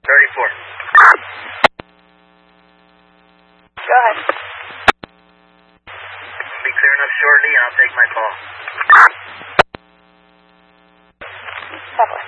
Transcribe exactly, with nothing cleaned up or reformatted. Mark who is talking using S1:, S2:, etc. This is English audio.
S1: thirty-four.
S2: Go ahead.
S1: Be clear enough shortly, and I'll take my call.
S2: Copy.